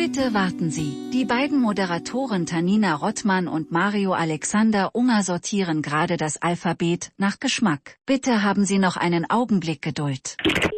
Bitte warten Sie. Die beiden Moderatoren Tanina Rottmann und Mario Alexander Unger sortieren gerade das Alphabet nach Geschmack. Bitte haben Sie noch einen Augenblick Geduld.